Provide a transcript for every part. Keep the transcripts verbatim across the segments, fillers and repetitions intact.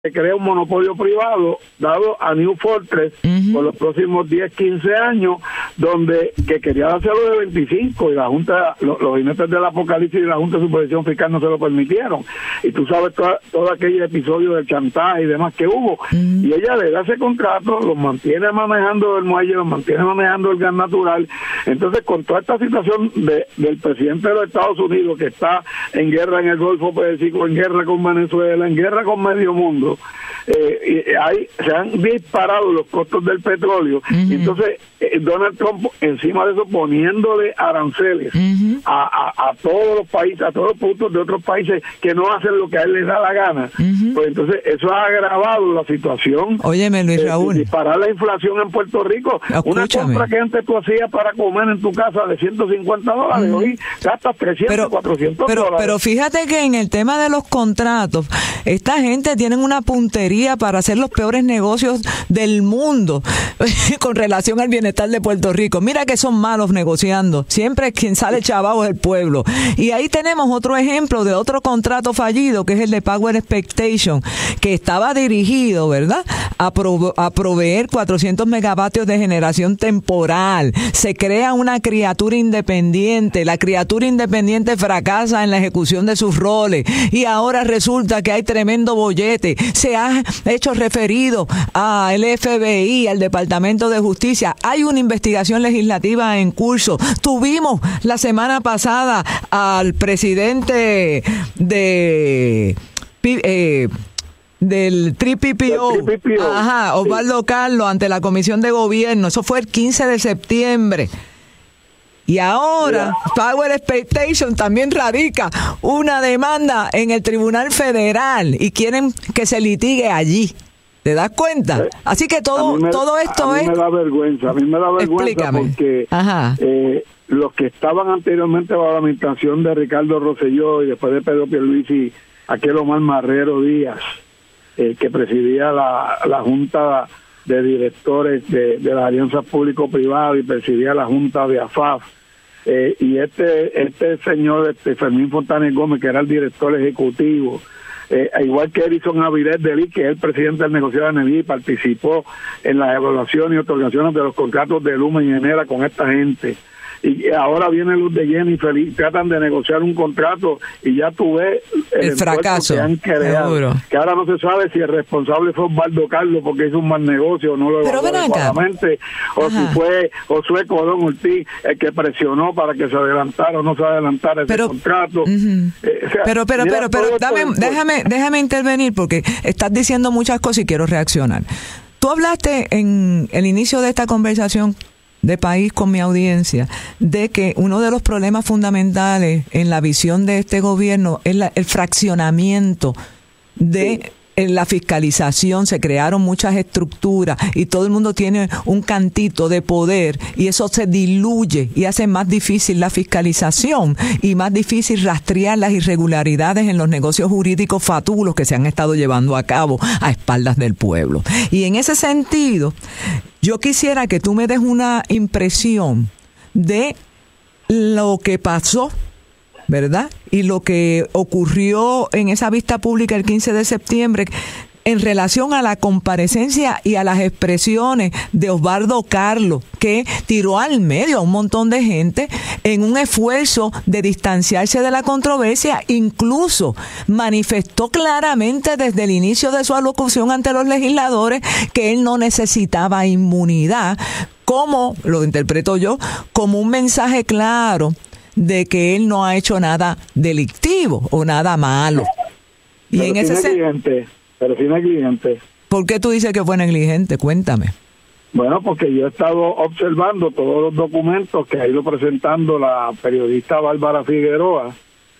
se crea un monopolio privado dado a New Fortress uh-huh. por los próximos diez, quince años, donde que quería hacerlo de veinticinco y la Junta, los, los jinetes del apocalipsis y la Junta de Supervisión Fiscal no se lo permitieron. Y tú sabes toda, todo aquel episodio del chantaje y demás que hubo. Uh-huh. Y ella le da ese contrato, los mantiene manejando el muelle, los mantiene manejando el gas natural. Entonces, con toda esta situación de, del presidente de los Estados Unidos que está en guerra en el Golfo Pérsico, en guerra con Venezuela, en guerra con medio mundo, Eh, y hay, se han disparado los costos del petróleo. Uh-huh. Entonces eh, Donald Trump encima de eso poniéndole aranceles uh-huh. a, a, a todos los países, a todos los productos de otros países que no hacen lo que a él les da la gana. Uh-huh. Pues entonces eso ha agravado la situación. Óyeme, Luis eh, Raúl, disparar la inflación en Puerto Rico. Escúchame. Una compra que antes tú hacías para comer en tu casa de ciento cincuenta dólares, uh-huh. hoy gastas trescientos, pero, cuatrocientos pero, dólares. Pero fíjate que en el tema de los contratos, esta gente tiene una puntería para hacer los peores negocios del mundo con relación al bienestar de Puerto Rico. Mira que son malos negociando. Siempre quien sale chavado es el pueblo. Y ahí tenemos otro ejemplo de otro contrato fallido, que es el de Power Expectation, que estaba dirigido, ¿verdad?, a, pro- a proveer cuatrocientos megavatios de generación temporal. Se crea una criatura independiente. La criatura independiente fracasa en la ejecución de sus roles. Y ahora resulta que hay tremendo bollete. Se ha hecho referido al F B I, al Departamento de Justicia. Hay una investigación legislativa en curso. Tuvimos la semana pasada al presidente de eh, del tres P P O, ajá, Osvaldo sí. Carlos, ante la Comisión de Gobierno. Eso fue el quince de septiembre. Y ahora yeah. Power Expectation también radica una demanda en el Tribunal Federal y quieren que se litigue allí. ¿Te das cuenta? Así que todo me, todo esto a mí es... me da vergüenza, a mí me da vergüenza Explícame. porque eh, los que estaban anteriormente bajo la administración de Ricardo Rosselló y después de Pedro Pierluisi, aquel Omar Marrero Díaz, eh, que presidía la, la Junta de Directores de, de las Alianzas Público-Privadas y presidía la Junta de A F A F, eh, y este este señor este Fermín Fontanes Gómez, que era el director ejecutivo, Eh, igual que Edison Avilés de Lee, que es el presidente del negociado de energía y participó en las evaluaciones y otorgaciones de los contratos de Luma y Genera con esta gente. Y ahora viene Luz de Jennifer y tratan de negociar un contrato y ya tú ves el, el fracaso que han creado, seguro. Que ahora no se sabe si el responsable fue Osvaldo Carlos porque hizo un mal negocio, no lo evaluó adecuadamente, o Ajá. si fue Josué Colón Ortiz el que presionó para que se adelantara o no se adelantara ese pero, contrato. Uh-huh. Eh, o sea, pero, pero, pero, pero, dame, déjame, déjame intervenir porque estás diciendo muchas cosas y quiero reaccionar. Tú hablaste en el inicio de esta conversación de país con mi audiencia, de que uno de los problemas fundamentales en la visión de este gobierno es la, el fraccionamiento de sí. en la fiscalización. Se crearon muchas estructuras y todo el mundo tiene un cantito de poder y eso se diluye y hace más difícil la fiscalización y más difícil rastrear las irregularidades en los negocios jurídicos fatulos que se han estado llevando a cabo a espaldas del pueblo. Y en ese sentido, yo quisiera que tú me des una impresión de lo que pasó, ¿verdad? Y lo que ocurrió en esa vista pública el quince de septiembre en relación a la comparecencia y a las expresiones de Osvaldo Carlos, que tiró al medio a un montón de gente en un esfuerzo de distanciarse de la controversia. Incluso manifestó claramente desde el inicio de su alocución ante los legisladores que él no necesitaba inmunidad, como lo interpreto yo, como un mensaje claro de que él no ha hecho nada delictivo o nada malo. Y pero en ese sentido, pero sí negligente. ¿Por qué tú dices que fue negligente? Cuéntame. Bueno, porque yo he estado observando todos los documentos que ha ido presentando la periodista Bárbara Figueroa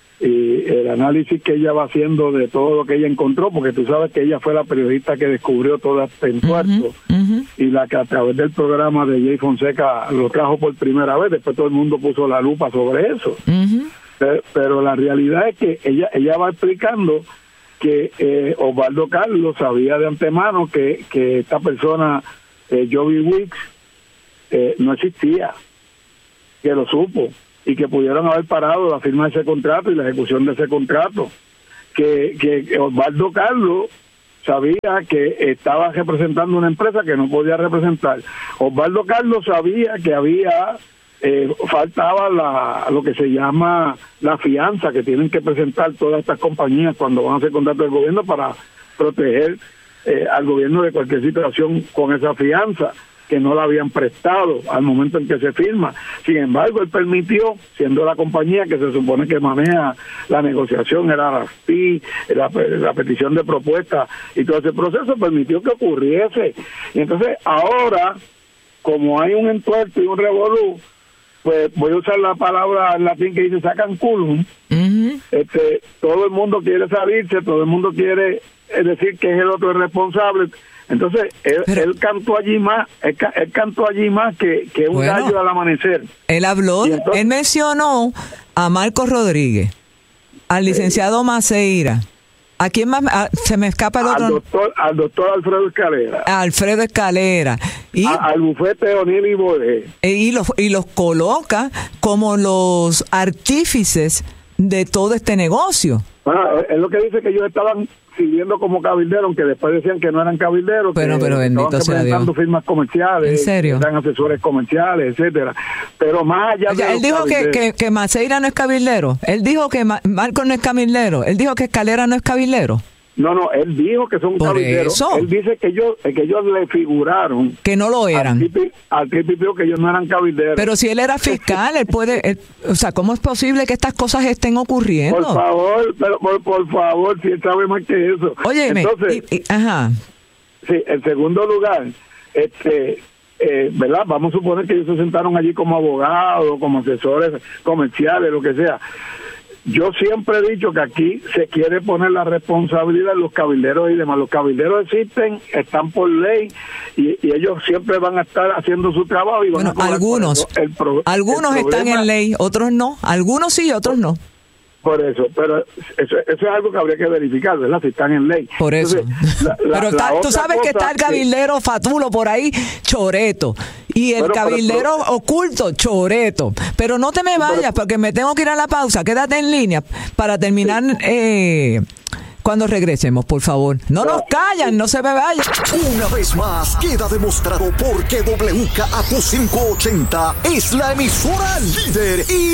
y el análisis que ella va haciendo de todo lo que ella encontró, porque tú sabes que ella fue la periodista que descubrió todo este entuerto uh-huh, uh-huh. y la que a través del programa de Jay Fonseca lo trajo por primera vez. Después todo el mundo puso la lupa sobre eso. Uh-huh. Pero, pero la realidad es que ella ella va explicando que eh, Osvaldo Carlos sabía de antemano que, que esta persona, eh, Joby Wicks, eh, no existía, que lo supo, y que pudieron haber parado la firma de ese contrato y la ejecución de ese contrato. Que, que, que Osvaldo Carlos sabía que estaba representando una empresa que no podía representar. Osvaldo Carlos sabía que había eh, faltaba la lo que se llama la fianza que tienen que presentar todas estas compañías cuando van a hacer contrato del gobierno para proteger eh, al gobierno de cualquier situación con esa fianza, que no la habían prestado al momento en que se firma. Sin embargo, él permitió, siendo la compañía que se supone que maneja la negociación, era la P I, la, la petición de propuesta y todo ese proceso, permitió que ocurriese. Y entonces, ahora, como hay un entuerto y un revolú, pues voy a usar la palabra en latín que dice sacan culum. Uh-huh. Este, todo el mundo quiere salirse, todo el mundo quiere decir que es el otro el responsable. Entonces, él, Pero, él cantó allí más, él, él cantó allí más que, que un bueno, gallo al amanecer. Él habló, entonces, él mencionó a Marcos Rodríguez, al licenciado eh, Maceira. ¿A quién más? A, se me escapa el al otro. Doctor, al doctor Alfredo Escalera. A Alfredo Escalera. Y, a, al bufete de O'Neill y Borges. Y los, y los coloca como los artífices de todo este negocio. Bueno, es lo que dice que ellos estaban sirviendo como cabilderos, aunque después decían que no eran cabilderos, pero, que pero bendito estaban representando firmas comerciales, ¿en serio? Eran asesores comerciales, etcétera. Pero más allá o sea, de él dijo que, que, que Maceira no es cabildero, él dijo que Ma- Marcos no es cabildero, él dijo que Escalera no es cabildero. No, no, él dijo que son Por cabilderos. Eso. Él dice que ellos, que ellos le figuraron que no lo eran. Al principio que ellos no eran cabilderos. Pero si él era fiscal, él puede, él, o sea, ¿cómo es posible que estas cosas estén ocurriendo? Por favor, pero por, por favor, si él sabe más que eso. Óyeme, entonces, y, y, ajá. Sí, en segundo lugar, este, eh, ¿verdad? Vamos a suponer que ellos se sentaron allí como abogados, como asesores comerciales, lo que sea. Yo siempre he dicho que aquí se quiere poner la responsabilidad en los cabilderos y demás. Los cabilderos existen, están por ley y, y ellos siempre van a estar haciendo su trabajo. Y van bueno, a algunos, el pro, algunos el están en ley, otros no. Algunos sí, otros no. Por eso, pero eso, eso es algo que habría que verificar, ¿verdad? Si están en ley. Por eso. Entonces, la, la, pero está, tú sabes que está el cabildero que... fatulo por ahí, choreto. Y el bueno, cabildero pero, oculto, choreto. Pero no te me vayas, pero, porque me tengo que ir a la pausa. Quédate en línea para terminar sí. eh, cuando regresemos, por favor. No nos callan, no se me vayan. Una vez más, queda demostrado por qué W K A T quinientos ochenta es la emisora líder y